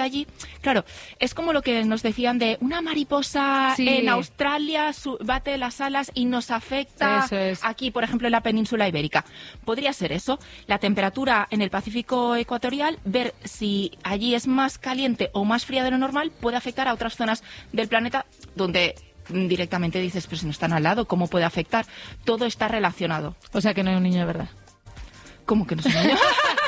allí, claro, es como lo que nos decían de una mariposa en Australia bate las alas y nos afecta aquí, por ejemplo, en la península ibérica. Podría ser eso, la temperatura en el Pacífico ecuatorial, ver si allí es más caliente o más fría de lo normal, puede afectar a otras zonas del planeta donde directamente dices, pero si no están al lado, ¿cómo puede afectar? Todo está relacionado. O sea que no hay un niño de verdad. ¿Cómo que no es un niño?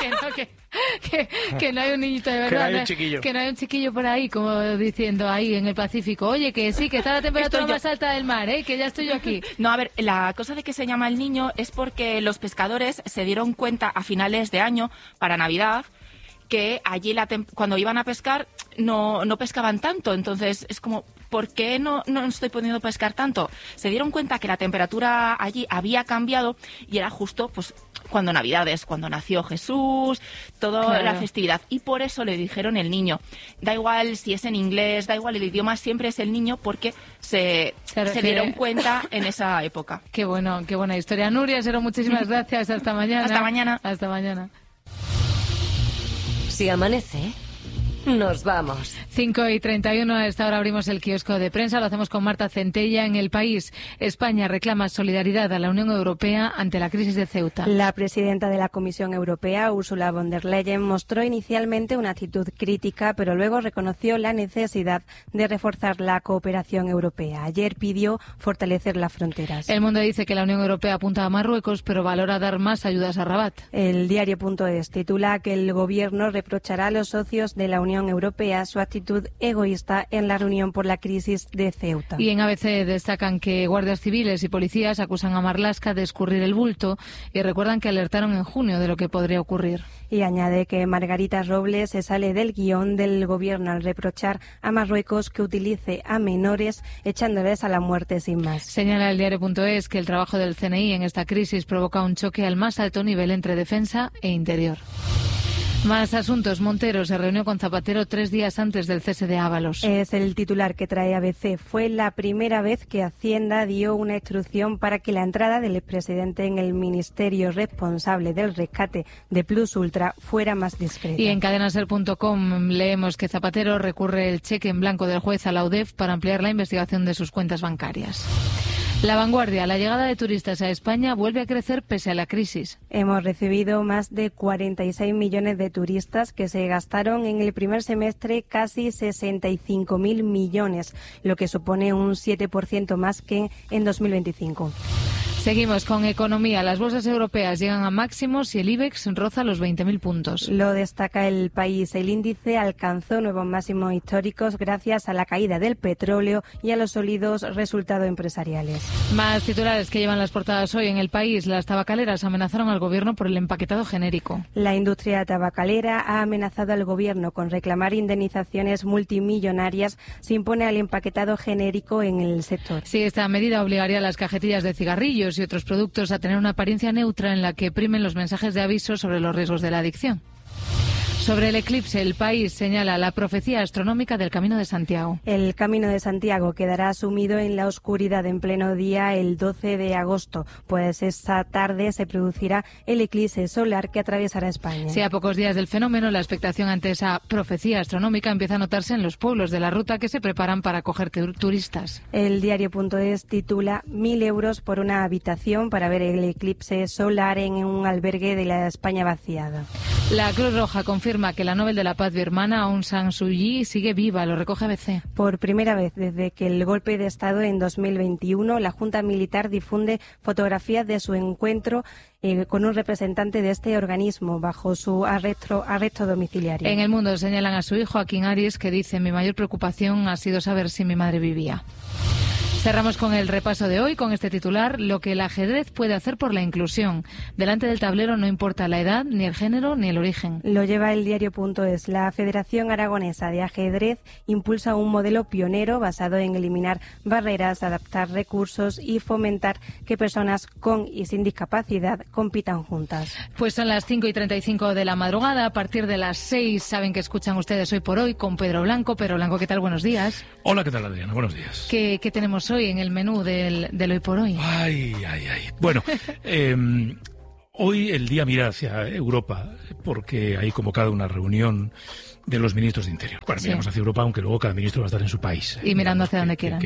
que no hay un niñito de verdad. Que no hay un chiquillo. Que no hay un chiquillo por ahí, como diciendo ahí en el Pacífico. Oye, que sí, que está la temperatura más alta del mar, que ya estoy yo aquí. No, a ver, la cosa de que se llama el niño es porque los pescadores se dieron cuenta a finales de año, para Navidad, que allí cuando iban a pescar no pescaban tanto. Entonces es como, ¿por qué no estoy pudiendo pescar tanto? Se dieron cuenta que la temperatura allí había cambiado y era justo pues cuando Navidades, cuando nació Jesús, toda la festividad. Y por eso le dijeron el niño. Da igual si es en inglés, da igual el idioma, siempre es el niño porque se dieron cuenta en esa época. Qué bueno, qué buena historia. Nuria Sero, muchísimas gracias. Hasta mañana. Hasta mañana. Hasta mañana. Si amanece, nos vamos. 5:31, a esta hora abrimos el kiosco de prensa. Lo hacemos con Marta Centella. En El País, España reclama solidaridad a la Unión Europea ante la crisis de Ceuta. La presidenta de la Comisión Europea, Ursula von der Leyen, mostró inicialmente una actitud crítica, pero luego reconoció la necesidad de reforzar la cooperación europea. Ayer pidió fortalecer las fronteras. El Mundo dice que la Unión Europea apunta a Marruecos, pero valora dar más ayudas a Rabat. El diario.es titula que el gobierno reprochará a los socios de la Unión Europea su actitud egoísta en la reunión por la crisis de Ceuta. Y en ABC destacan que guardias civiles y policías acusan a Marlaska de escurrir el bulto y recuerdan que alertaron en junio de lo que podría ocurrir. Y añade que Margarita Robles se sale del guión del gobierno al reprochar a Marruecos que utilice a menores echándoles a la muerte sin más. Señala el diario.es que el trabajo del CNI en esta crisis provoca un choque al más alto nivel entre defensa e interior. Más asuntos. Montero se reunió con Zapatero 3 días antes del cese de Ábalos. Es el titular que trae ABC. Fue la primera vez que Hacienda dio una instrucción para que la entrada del expresidente en el ministerio responsable del rescate de Plus Ultra fuera más discreta. Y en cadenaser.com leemos que Zapatero recurre el cheque en blanco del juez a la UDEF para ampliar la investigación de sus cuentas bancarias. La Vanguardia, la llegada de turistas a España vuelve a crecer pese a la crisis. Hemos recibido más de 46 millones de turistas que se gastaron en el primer semestre casi 65.000 millones, lo que supone un 7% más que en 2025. Seguimos con economía. Las bolsas europeas llegan a máximos y el IBEX roza los 20.000 puntos. Lo destaca El País. El índice alcanzó nuevos máximos históricos gracias a la caída del petróleo y a los sólidos resultados empresariales. Más titulares que llevan las portadas hoy en El País. Las tabacaleras amenazaron al gobierno por el empaquetado genérico. La industria tabacalera ha amenazado al gobierno con reclamar indemnizaciones multimillonarias si impone al empaquetado genérico en el sector. Sí, esta medida obligaría a las cajetillas de cigarrillos y otros productos a tener una apariencia neutra en la que primen los mensajes de aviso sobre los riesgos de la adicción. Sobre el eclipse, El País señala la profecía astronómica del Camino de Santiago. El Camino de Santiago quedará sumido en la oscuridad en pleno día el 12 de agosto, pues esta tarde se producirá el eclipse solar que atravesará España. Sí, a pocos días del fenómeno, la expectación ante esa profecía astronómica empieza a notarse en los pueblos de la ruta que se preparan para acoger turistas. El diario.es titula 1.000 euros por una habitación para ver el eclipse solar en un albergue de la España vaciada. La Cruz Roja confirma que la Nobel de la Paz birmana Aung San Suu Kyi sigue viva, lo recoge ABC. Por primera vez desde que el golpe de Estado en 2021, la Junta Militar difunde fotografías de su encuentro con un representante de este organismo bajo su arresto domiciliario. En El Mundo señalan a su hijo, Joaquín Aries, que dice: mi mayor preocupación ha sido saber si mi madre vivía. Cerramos con el repaso de hoy, con este titular: lo que el ajedrez puede hacer por la inclusión. Delante del tablero no importa la edad, ni el género, ni el origen. Lo lleva el diario.es. La Federación Aragonesa de Ajedrez impulsa un modelo pionero basado en eliminar barreras, adaptar recursos y fomentar que personas con y sin discapacidad compitan juntas. Pues son las 5:35 de la madrugada. A partir de las 6 saben que escuchan ustedes Hoy por Hoy con Pedro Blanco. Pedro Blanco, ¿qué tal? Buenos días. Hola, ¿qué tal, Adriana? Buenos días. ¿Qué tenemos hoy en el menú del Hoy por Hoy? Ay. Bueno, hoy el día mira hacia Europa porque hay convocada una reunión de los ministros de Interior. Bueno, miramos hacia Europa, aunque luego cada ministro va a estar en su país. Y mirando hacia donde quiera.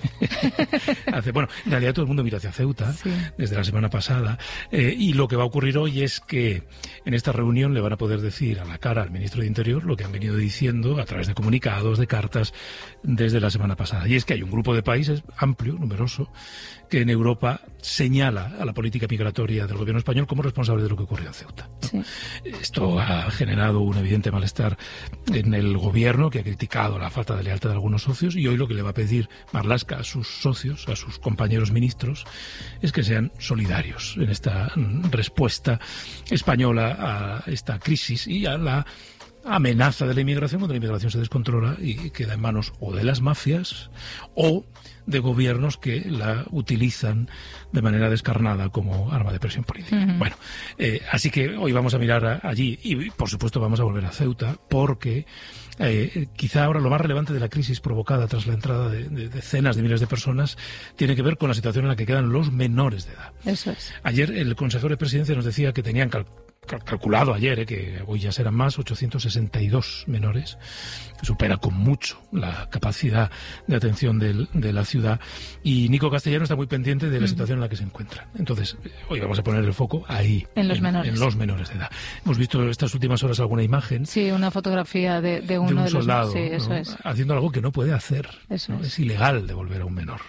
Bueno, en realidad todo el mundo mira hacia Ceuta desde la semana pasada, y lo que va a ocurrir hoy es que en esta reunión le van a poder decir a la cara al ministro de Interior lo que han venido diciendo a través de comunicados, de cartas, desde la semana pasada. Y es que hay un grupo de países amplio, numeroso, que en Europa señala a la política migratoria del gobierno español como responsable de lo que ocurrió en Ceuta. Sí. Esto ha generado un evidente malestar en el gobierno, que ha criticado la falta de lealtad de algunos socios, y hoy lo que le va a pedir Marlaska a sus socios, a sus compañeros ministros, es que sean solidarios en esta respuesta española a esta crisis y a la amenaza de la inmigración, cuando la inmigración se descontrola y queda en manos o de las mafias o de gobiernos que la utilizan de manera descarnada como arma de presión política. Bueno, así que hoy vamos a mirar allí y, por supuesto, vamos a volver a Ceuta porque quizá ahora lo más relevante de la crisis provocada tras la entrada de decenas de miles de personas tiene que ver con la situación en la que quedan los menores de edad. Eso es. Ayer el consejero de Presidencia nos decía que tenían calculado ayer, que hoy ya serán más, 862 menores, que supera con mucho la capacidad de atención de la ciudad, y Nico Castellano está muy pendiente de la situación en la que se encuentran. Entonces, hoy vamos a poner el foco ahí, en los menores de edad. Hemos visto estas últimas horas alguna imagen. Sí, una fotografía de uno de un soldado, sí, eso ¿no? es. Haciendo algo que no puede hacer. Eso ¿no? Es ilegal devolver a un menor.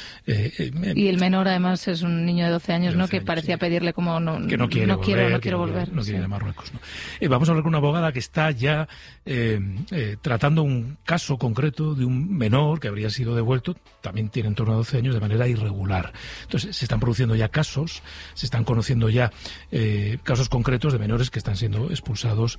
Y el menor, además, es un niño de 12 años, ¿no? Que parecía pedirle como que no quiere volver, no quiero volver. No quiere ir a Marruecos. ¿No? Vamos a hablar con una abogada que está ya tratando un caso concreto de un menor que habría sido devuelto, también tiene en torno a 12 años, de manera irregular. Entonces, se están produciendo ya casos, se están conociendo ya casos concretos de menores que están siendo expulsados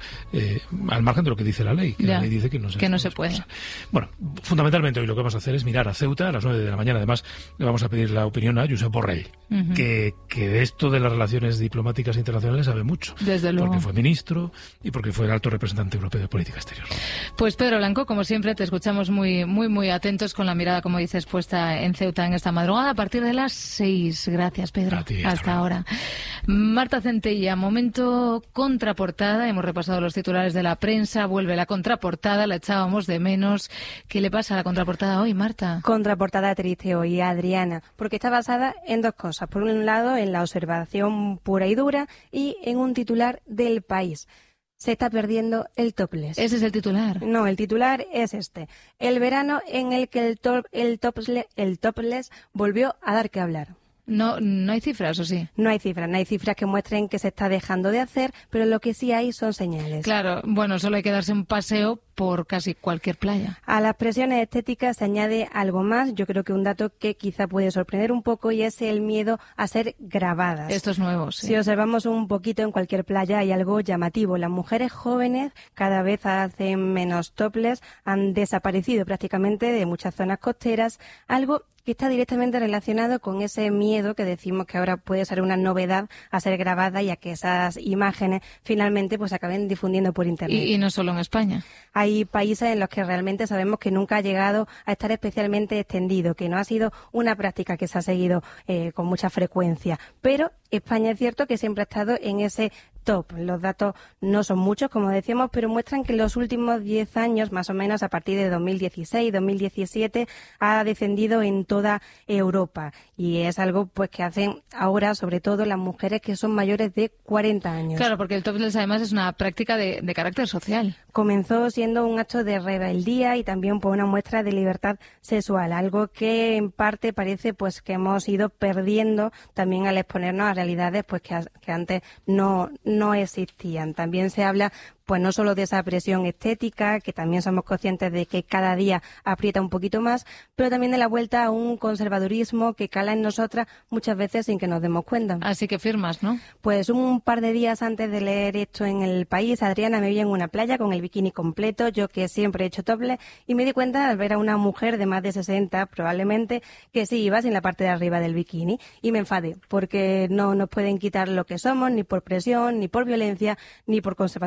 al margen de lo que dice la ley, que la ley dice que no se puede. Bueno, fundamentalmente hoy lo que vamos a hacer es mirar a Ceuta a las 9 de la mañana. Además, le vamos a pedir la opinión a Josep Borrell, que de esto de las relaciones diplomáticas internacionales sabe mucho. Desde luego. Porque fue ministro y porque fue el alto representante europeo de política exterior. Pues Pedro Blanco, como siempre, te escuchamos muy atentos, con la mirada, como dices, puesta en Ceuta en esta madrugada a partir de las 6. Gracias, Pedro. A ti, hasta ahora. Marta Centella, momento contraportada. Hemos repasado los titulares de la prensa. Vuelve la contraportada, la echábamos de menos. ¿Qué le pasa a la contraportada hoy, Marta? Contraportada triste hoy, Adriana, porque está basada en dos cosas. Por un lado, en la observación pura y dura, y en un titular del País. Se está perdiendo el topless. ¿Ese es el titular? No, el titular es este. El verano en el que el topless volvió a dar que hablar. No hay cifras, ¿o sí? No hay cifras que muestren que se está dejando de hacer, pero lo que sí hay son señales. Claro, bueno, solo hay que darse un paseo por casi cualquier playa. A las presiones estéticas se añade algo más, yo creo que un dato que quizá puede sorprender un poco, y es el miedo a ser grabadas. Esto es nuevo, sí. Si observamos un poquito en cualquier playa hay algo llamativo. Las mujeres jóvenes cada vez hacen menos topless, han desaparecido prácticamente de muchas zonas costeras, algo que está directamente relacionado con ese miedo que decimos que ahora puede ser una novedad a ser grabada y a que esas imágenes finalmente pues acaben difundiendo por Internet. Y no solo en España. Hay países en los que realmente sabemos que nunca ha llegado a estar especialmente extendido, que no ha sido una práctica que se ha seguido con mucha frecuencia. Pero España es cierto que siempre ha estado en ese top. Los datos no son muchos, como decíamos, pero muestran que en los últimos 10 años, más o menos a partir de 2016, 2017, ha descendido en toda Europa. Y es algo pues que hacen ahora, sobre todo, las mujeres que son mayores de 40 años. Claro, porque el topless además es una práctica de carácter social. Comenzó siendo un acto de rebeldía y también por una muestra de libertad sexual, algo que en parte parece pues que hemos ido perdiendo también al exponernos a realidades pues que antes no existían. También se habla pues no solo de esa presión estética, que también somos conscientes de que cada día aprieta un poquito más, pero también de la vuelta a un conservadurismo que cala en nosotras muchas veces sin que nos demos cuenta. Así que firmas, ¿no? Pues un par de días antes de leer esto en El País, Adriana, me vi en una playa con el bikini completo, yo que siempre he hecho topless, y me di cuenta al ver a una mujer de más de 60 probablemente que sí iba sin la parte de arriba del bikini, y me enfadé, porque no nos pueden quitar lo que somos, ni por presión, ni por violencia, ni por conservadurismo.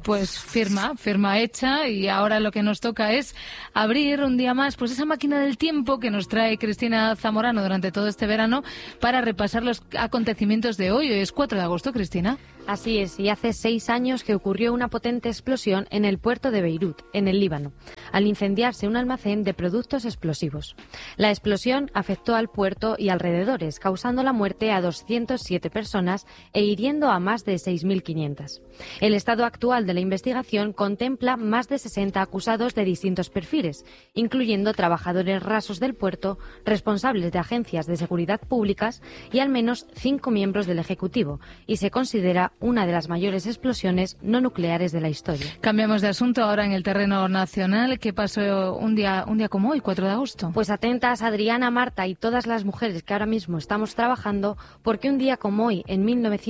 Pues firma hecha, y ahora lo que nos toca es abrir un día más pues esa máquina del tiempo que nos trae Cristina Zamorano durante todo este verano para repasar los acontecimientos de hoy. Hoy es 4 de agosto, Cristina. Así es, y hace 6 años que ocurrió una potente explosión en el puerto de Beirut, en el Líbano, al incendiarse un almacén de productos explosivos. La explosión afectó al puerto y alrededores, causando la muerte a 207 personas e hiriendo a más de 6.500. El estado actual de la investigación contempla más de 60 acusados de distintos perfiles, incluyendo trabajadores rasos del puerto, responsables de agencias de seguridad públicas y al menos 5 miembros del Ejecutivo, y se considera una de las mayores explosiones no nucleares de la historia. Cambiamos de asunto ahora en el terreno nacional. ¿Qué pasó un día como hoy, 4 de agosto? Pues atentas, Adriana, Marta y todas las mujeres que ahora mismo estamos trabajando, porque un día como hoy, en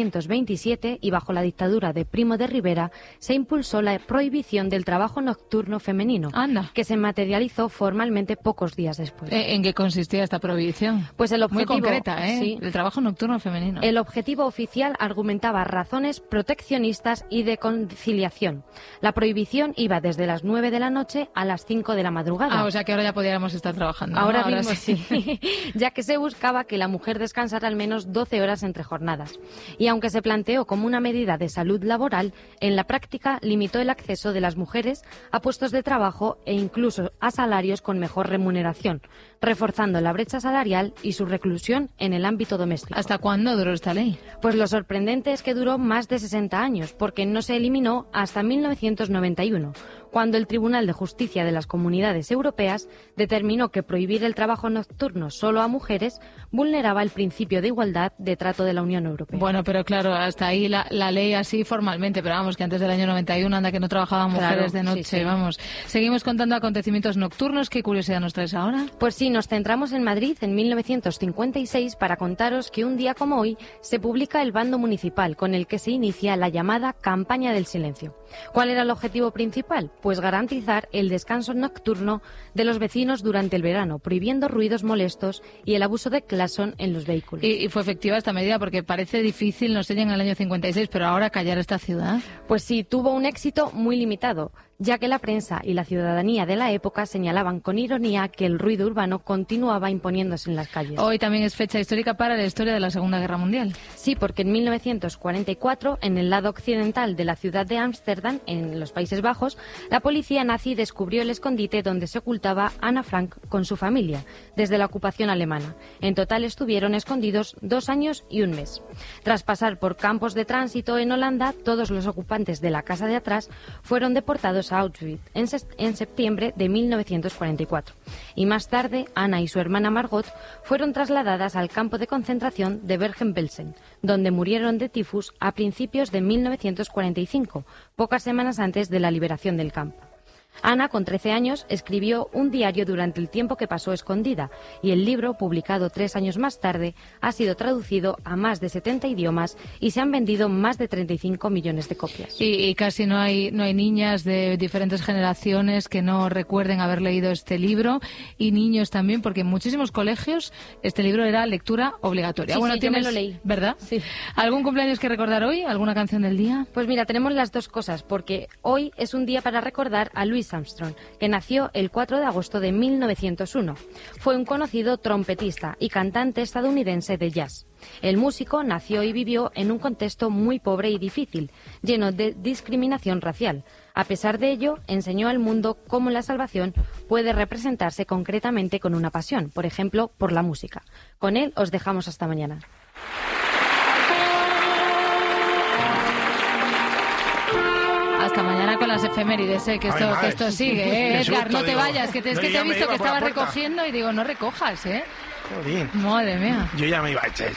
1927, y bajo la dictadura de Primo de Rivera, se impulsó la prohibición del trabajo nocturno femenino, que se materializó formalmente pocos días después. ¿En qué consistía esta prohibición? Pues el objetivo, muy concreta, sí, el trabajo nocturno femenino. El objetivo oficial argumentaba razones proteccionistas y de conciliación. La prohibición iba desde las 9 de la noche a las 5 de la madrugada. O sea que ahora ya podríamos estar trabajando, ¿no? Ahora mismo sí, ya que se buscaba que la mujer descansara al menos 12 horas entre jornadas. Y aunque se planteó como una medida de salud laboral, en la práctica limitó el acceso de las mujeres a puestos de trabajo e incluso a salarios con mejor remuneración, reforzando la brecha salarial y su reclusión en el ámbito doméstico. ¿Hasta cuándo duró esta ley? Pues lo sorprendente es que duró más de 60 años, porque no se eliminó hasta 1991, cuando el Tribunal de Justicia de las Comunidades Europeas determinó que prohibir el trabajo nocturno solo a mujeres vulneraba el principio de igualdad de trato de la Unión Europea. Bueno, pero claro, hasta ahí la ley así formalmente, pero vamos, que antes del año 91 anda que no trabajaban mujeres de noche, sí. Vamos. Seguimos contando acontecimientos nocturnos. ¿Qué curiosidad nos traes ahora? Pues sí, nos centramos en Madrid en 1956 para contaros que un día como hoy se publica el bando municipal con el que se inicia la llamada Campaña del Silencio. ¿Cuál era el objetivo principal? Pues garantizar el descanso nocturno de los vecinos durante el verano, prohibiendo ruidos molestos y el abuso de claxon en los vehículos. ¿Y fue efectiva esta medida? Porque parece difícil, no sé, en el año 56, pero ahora callar esta ciudad. Pues sí, tuvo un éxito muy limitado, ya que la prensa y la ciudadanía de la época señalaban con ironía que el ruido urbano continuaba imponiéndose en las calles. Hoy también es fecha histórica para la historia de la Segunda Guerra Mundial. Sí, porque en 1944, en el lado occidental de la ciudad de Ámsterdam, en los Países Bajos, la policía nazi descubrió el escondite donde se ocultaba Ana Frank con su familia, desde la ocupación alemana. En total estuvieron escondidos 2 años y 1 mes. Tras pasar por campos de tránsito en Holanda, todos los ocupantes de la casa de atrás fueron deportados a Auschwitz en septiembre de 1944. Y más tarde, Ana y su hermana Margot fueron trasladadas al campo de concentración de Bergen-Belsen, donde murieron de tifus a principios de 1945, pocas semanas antes de la liberación del campo. Ana, con 13 años, escribió un diario durante el tiempo que pasó escondida, y el libro, publicado 3 años más tarde, ha sido traducido a más de 70 idiomas y se han vendido más de 35 millones de copias. Y casi no hay niñas de diferentes generaciones que no recuerden haber leído este libro, y niños también, porque en muchísimos colegios este libro era lectura obligatoria. Sí, bueno, sí, ¿tienes, yo me lo leí. ¿Verdad? Sí. ¿Algún cumpleaños que recordar hoy? ¿Alguna canción del día? Pues mira, tenemos las dos cosas, porque hoy es un día para recordar a Louis Armstrong, que nació el 4 de agosto de 1901. Fue un conocido trompetista y cantante estadounidense de jazz. El músico nació y vivió en un contexto muy pobre y difícil, lleno de discriminación racial. A pesar de ello, enseñó al mundo cómo la salvación puede representarse concretamente con una pasión, por ejemplo, por la música. Con él os dejamos hasta mañana. Hasta mañana con las efemérides, que esto sigue, Edgar, no te vayas, que es que te he visto que estabas recogiendo y digo, no recojas, Jolín. Madre mía. Yo ya me iba a echar.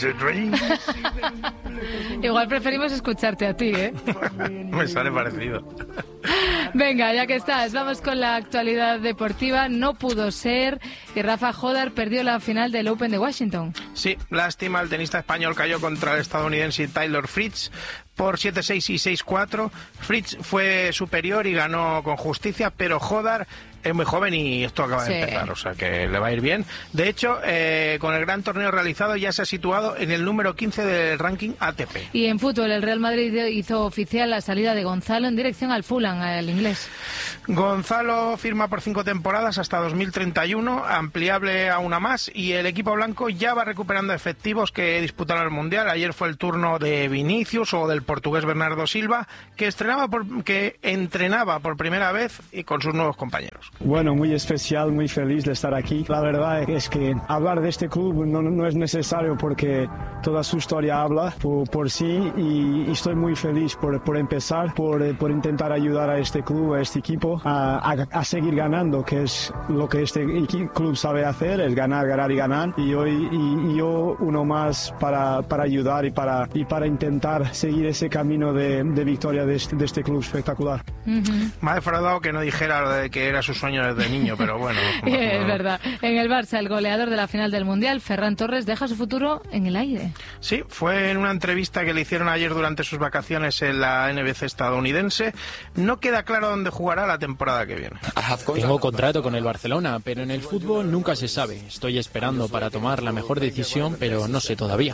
Igual preferimos escucharte a ti, Me sale parecido. Venga, ya que estás, vamos con la actualidad deportiva. No pudo ser y Rafa Jodar perdió la final del Open de Washington. Sí, lástima, el tenista español cayó contra el estadounidense Taylor Fritz por 7-6 y 6-4. Fritz fue superior y ganó con justicia, pero Hodar es muy joven y esto acaba de empezar, o sea que le va a ir bien. De hecho, con el gran torneo realizado ya se ha situado en el número 15 del ranking ATP. Y en fútbol, el Real Madrid hizo oficial la salida de Gonzalo en dirección al Fulham, el inglés. Gonzalo firma por 5 temporadas hasta 2031, ampliable a una más, y el equipo blanco ya va recuperando efectivos que disputaron el Mundial. Ayer fue el turno de Vinicius o del portugués Bernardo Silva, que entrenaba por primera vez y con sus nuevos compañeros. Bueno, muy especial, muy feliz de estar aquí. La verdad es que hablar de este club no es necesario porque toda su historia habla por sí, y estoy muy feliz por empezar, por intentar ayudar a este club, a este equipo, a seguir ganando, que es lo que este club sabe hacer, es ganar y ganar. Y yo uno más para ayudar y para intentar seguir ese camino de victoria de este club espectacular. Me ha defraudado que no dijera lo de que era su sueño desde niño, pero bueno. Es verdad. En el Barça, el goleador de la final del Mundial, Ferran Torres, deja su futuro en el aire. Sí, fue en una entrevista que le hicieron ayer durante sus vacaciones en la NBC estadounidense. No queda claro dónde jugará la temporada que viene. Tengo contrato con el Barcelona, pero en el fútbol nunca se sabe. Estoy esperando para tomar la mejor decisión, pero no sé todavía.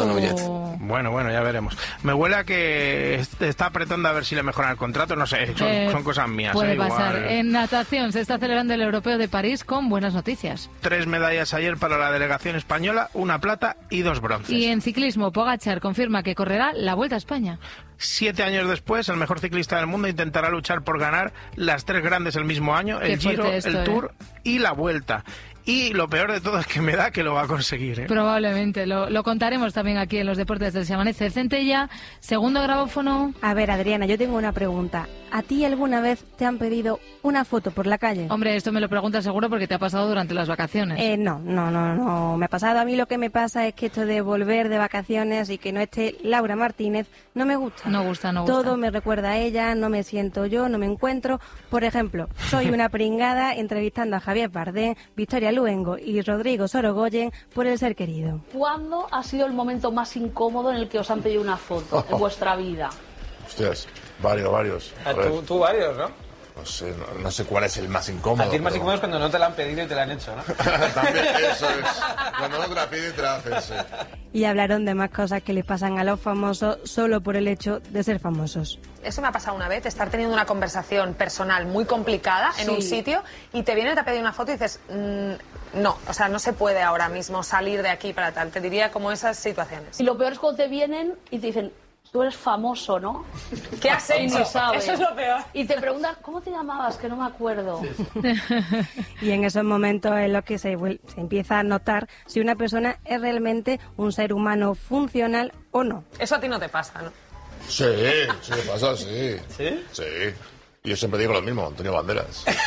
Bueno, ya veremos. Me huele a que está apretando a ver si le mejoran el contrato, no sé, son cosas mías. Puede igual. pasar. En natación se está celebrando el Europeo de París con buenas noticias. 3 medallas ayer para la delegación española, 1 plata y 2 bronces. Y en ciclismo, Pogačar confirma que correrá la Vuelta a España. 7 años después, el mejor ciclista del mundo intentará luchar por ganar las 3 grandes el mismo año, el Giro, el Tour y la Vuelta. Y lo peor de todo es que me da que lo va a conseguir, ¿eh? Probablemente. Lo contaremos también aquí en los Deportes del Se Amanece. Centella, segundo grabófono. A ver, Adriana, yo tengo una pregunta. ¿A ti alguna vez te han pedido una foto por la calle? Hombre, esto me lo preguntas seguro porque te ha pasado durante las vacaciones. No me ha pasado. A mí lo que me pasa es que esto de volver de vacaciones y que no esté Laura Martínez no me gusta. No gusta. Todo me recuerda a ella, no me siento yo, no me encuentro. Por ejemplo, soy una pringada entrevistando a Javier Bardem, Victoria Luengo y Rodrigo Sorogoyen por El Ser Querido. ¿Cuándo ha sido el momento más incómodo en el que os han pedido una foto en vuestra vida? Hostias, varios. Tú varios, ¿no? No sé cuál es el más incómodo. A ti el más incómodo es cuando no te la han pedido y te la han hecho, ¿no? También eso es. Cuando no te la piden, te la hacen, sí. Y hablaron de más cosas que les pasan a los famosos solo por el hecho de ser famosos. Eso me ha pasado una vez, estar teniendo una conversación personal muy complicada en un sitio y te vienen y te piden una foto y dices, no, o sea, no se puede ahora mismo salir de aquí para tal. Te diría como esas situaciones. Y lo peor es cuando te vienen y te dicen, tú eres famoso, ¿no? ¿Qué has hecho? Ni sabes. Eso es lo peor. Y te preguntan, ¿cómo te llamabas? Que no me acuerdo. Y en esos momentos es lo que se empieza a notar si una persona es realmente un ser humano funcional o no. Eso a ti no te pasa, ¿no? Sí, me pasa, sí. ¿Sí? Sí. Y yo siempre digo lo mismo, Antonio Banderas. Es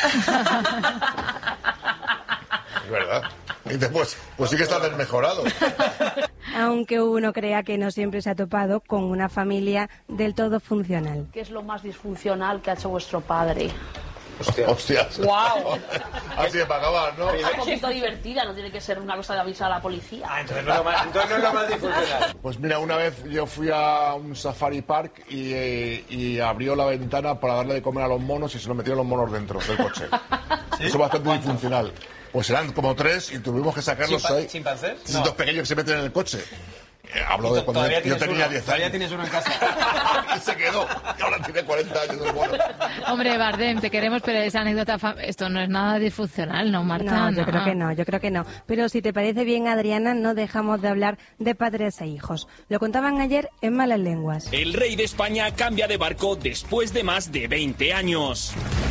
verdad. Y después, pues sí que está desmejorado. Aunque uno crea que no siempre se ha topado con una familia del todo funcional. ¿Qué es lo más disfuncional que ha hecho vuestro padre? Hostias. ¡Guau! Así de para acabar, ¿no? Un poquito divertida, no tiene que ser una cosa de avisar a la policía. Entonces no es lo más disfuncional. Pues mira, una vez yo fui a un safari park y abrió la ventana para darle de comer a los monos y se lo metieron los monos dentro del coche. ¿Sí? Eso es bastante disfuncional. Pues eran como 3 y tuvimos que sacarlos ahí. ¿Chimpancés? No. 2 pequeños que se meten en el coche. Hablo de cuando yo tenía 10 años. Todavía tienes uno en casa. Y se quedó. Y ahora tiene 40 años el mono. Hombre, Bardem, te queremos, pero esa anécdota... Esto no es nada disfuncional, ¿no, Marta? No, yo creo que no. Pero si te parece bien, Adriana, no dejamos de hablar de padres e hijos. Lo contaban ayer en Malas Lenguas. El rey de España cambia de barco después de más de 20 años.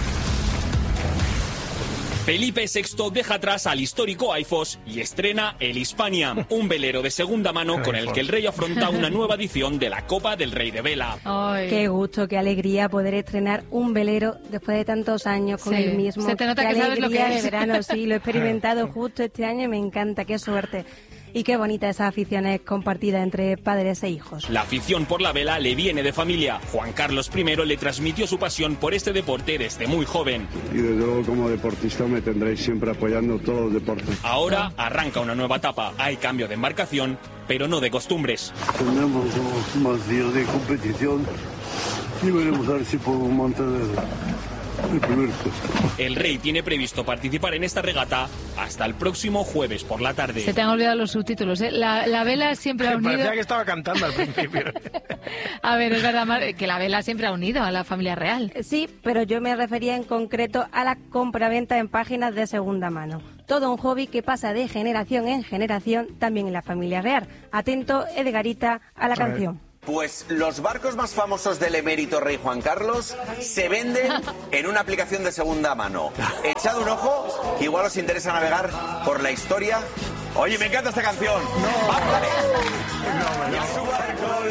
Felipe VI deja atrás al histórico AIFOS y estrena el Hispania, un velero de segunda mano con el que el rey afronta una nueva edición de la Copa del Rey de Vela. Ay. Qué gusto, qué alegría poder estrenar un velero después de tantos años con el mismo. Se te nota qué que sabes lo que alegría es. de verano, sí, lo he experimentado justo este año y me encanta, qué suerte. Y qué bonita esa afición es compartida entre padres e hijos. La afición por la vela le viene de familia. Juan Carlos I le transmitió su pasión por este deporte desde muy joven. Y desde luego como deportista me tendréis siempre apoyando todos los deportes. Ahora arranca una nueva etapa. Hay cambio de embarcación, pero no de costumbres. Tendremos más días de competición y veremos a ver si podemos mantener el primer puesto. El rey tiene previsto participar en esta regata hasta el próximo jueves por la tarde. Se te han olvidado los subtítulos, ¿eh? La vela siempre ha unido... Parecía que estaba cantando al principio. A ver, es verdad, Mar, que la vela siempre ha unido a la familia real. Sí, pero yo me refería en concreto a la compraventa en páginas de segunda mano. Todo un hobby que pasa de generación en generación también en la familia real. Atento, Edgarita, a la canción. Pues los barcos más famosos del emérito rey Juan Carlos se venden en una aplicación de segunda mano. Echad un ojo, que igual os interesa navegar por la historia. Oye, me encanta esta canción. ¡Vamos, dale!